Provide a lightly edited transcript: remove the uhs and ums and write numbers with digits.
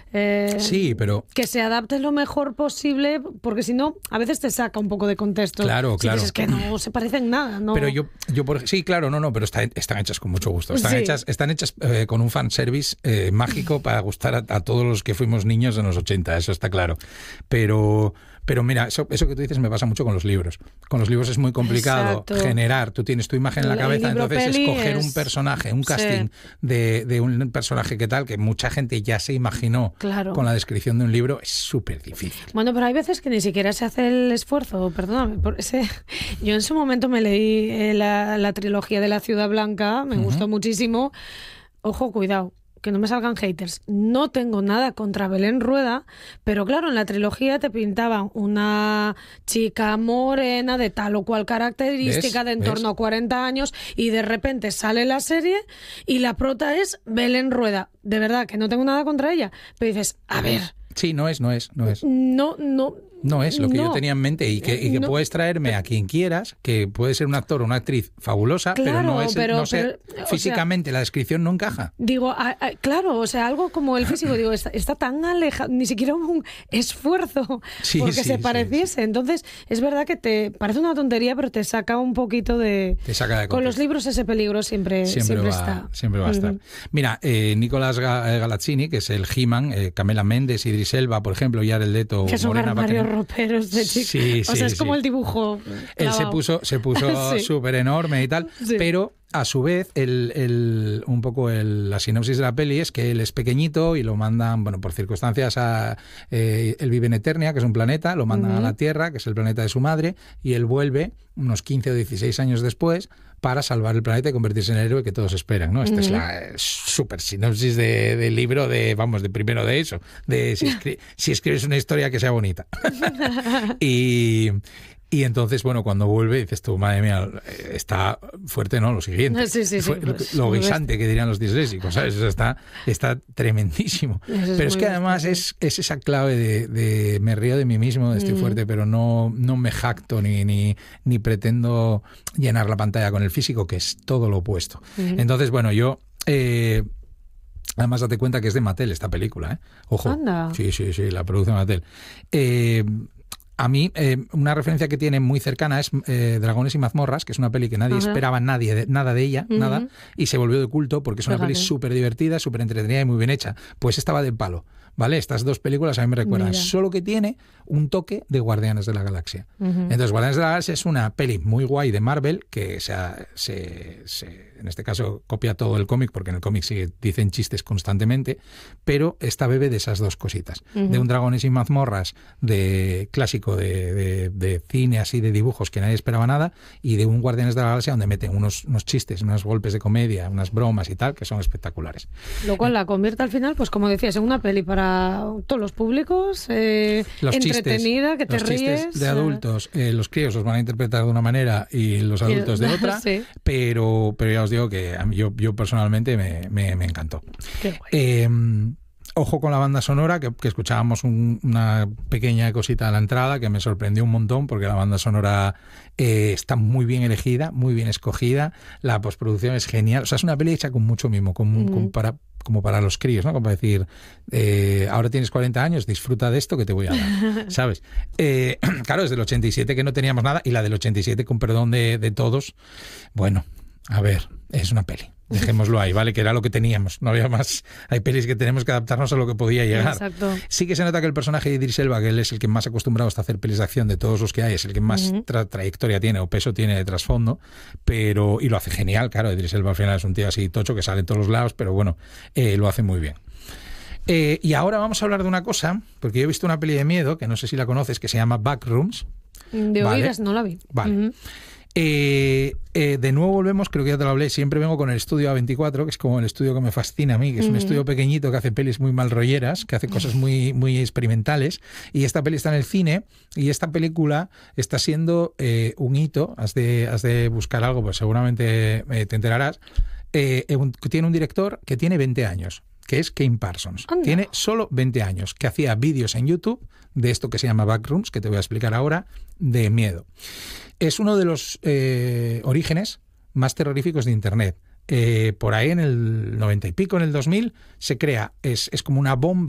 Sí, pero... que se adapte lo mejor posible, porque si no, a veces te saca un poco de contexto. Claro, si claro. dices que no se parecen en nada, ¿no? Pero sí, claro, no, pero están hechas con mucho gusto. Están hechas con un fanservice mágico para gustar a todos los que fuimos niños en los 80, eso está claro. Pero mira, eso que tú dices me pasa mucho con los libros. Con los libros es muy complicado generar. Tú tienes tu imagen en la cabeza, entonces escoger un personaje, un casting de un personaje que mucha gente ya se imaginó con la descripción de un libro, es súper difícil. Bueno, pero hay veces que ni siquiera se hace el esfuerzo, perdóname. Yo en su momento me leí la trilogía de La Ciudad Blanca, me gustó muchísimo. Ojo, cuidado, que no me salgan haters. No tengo nada contra Belén Rueda, pero claro, en la trilogía te pintaban una chica morena de tal o cual característica de en torno a 40 años y de repente sale la serie y la prota es Belén Rueda. De verdad, que no tengo nada contra ella, pero dices, a ver... Sí, no es. No es lo que yo tenía en mente y que puedes traerme a quien quieras, que puede ser un actor o una actriz fabulosa, claro, pero físicamente la descripción no encaja. Digo, claro, o sea, algo como el físico, digo, está tan alejado, ni siquiera un esfuerzo porque se pareciese. Sí. Entonces, es verdad que te parece una tontería, pero te saca un poquito de... Te saca de contexto. Con los libros ese peligro siempre está. Siempre va a estar. Mira, Nicolás Galazzini, que es el He-Man, Camela Méndez, Idris Elba, por ejemplo, Jared Leto, que son Morena armarios roperos de chicos. Sí, o sea, es como el dibujo. Él se puso súper enorme y tal, pero a su vez un poco la sinopsis de la peli es que él es pequeñito y lo mandan, por circunstancias él vive en Eternia, que es un planeta, lo mandan a la Tierra, que es el planeta de su madre, y él vuelve unos 15 o 16 años después para salvar el planeta y convertirse en el héroe que todos esperan, ¿no? Esta es la super sinopsis del libro de primero de eso, de si escribes una historia que sea bonita. Y entonces, cuando vuelve, dices tú, madre mía, está fuerte, ¿no? Lo siguiente. Sí, lo guisante que dirían los disléxicos, ¿sabes? Eso está tremendísimo. Pero es que además es esa clave de me río de mí mismo, estoy fuerte, pero no me jacto ni pretendo llenar la pantalla con el físico, que es todo lo opuesto. Entonces, yo... además, date cuenta que es de Mattel esta película, ¿eh? Ojo. Anda. Sí, la produce Mattel. A mí, una referencia que tiene muy cercana es Dragones y mazmorras, que es una peli que nadie esperaba nada de ella, nada, y se volvió de culto porque es una peli súper divertida, súper entretenida y muy bien hecha. Pues estaba del palo, ¿vale? Estas dos películas a mí me recuerdan, solo que tiene un toque de Guardianes de la Galaxia. Entonces, Guardianes de la Galaxia es una peli muy guay de Marvel, que en este caso copia todo el cómic, porque en el cómic dicen chistes constantemente, pero esta bebe de esas dos cositas. De un Dragones y mazmorras clásico de cine, así de dibujos que nadie esperaba nada, y de un Guardianes de la Galaxia donde meten unos chistes, unos golpes de comedia, unas bromas y tal, que son espectaculares. Lo cual la convierte al final, pues como decías, en una peli para todos los públicos, entretenida, que te los ríes. Chistes de adultos, los críos los van a interpretar de una manera y los adultos de otra, pero ya os digo que a mí, yo personalmente me encantó. Qué guay. Ojo con la banda sonora, que escuchábamos una pequeña cosita a la entrada que me sorprendió un montón, porque la banda sonora está muy bien elegida, muy bien escogida, la postproducción es genial, o sea, es una peli hecha con mucho mimo, como para los críos, ¿no? Como para decir, ahora tienes 40 años, disfruta de esto que te voy a dar, ¿sabes? Claro, desde el 87 que no teníamos nada, y la del 87, con perdón de todos, a ver, es una peli. Dejémoslo ahí, ¿vale? Que era lo que teníamos, no había más. Hay pelis que tenemos que adaptarnos a lo que podía llegar. Exacto. Sí que se nota que el personaje de Idris Elba, que él es el que más acostumbrado está a hacer pelis de acción de todos los que hay, es el que más trayectoria tiene o peso tiene de trasfondo, y lo hace genial, claro. Idris Elba al final es un tío así tocho que sale en todos los lados, pero lo hace muy bien. Y ahora vamos a hablar de una cosa, porque yo he visto una peli de miedo, que no sé si la conoces, que se llama Backrooms. De oídas no la vi. Vale. De nuevo volvemos, creo que ya te lo hablé, siempre vengo con el estudio A24, que es como el estudio que me fascina a mí, que es un estudio pequeñito que hace pelis muy mal rolleras, que hace cosas muy, muy experimentales, y esta peli está en el cine, y esta película está siendo un hito. Has de buscar algo, pues seguramente te enterarás. Tiene un director que tiene 20 años, que es Kane Parsons. Anda. Tiene solo 20 años, que hacía vídeos en YouTube de esto que se llama Backrooms, que te voy a explicar ahora, de miedo. Es uno de los orígenes más terroríficos de Internet. Por ahí en el 90 y pico, en el 2000, se crea, es como una bomba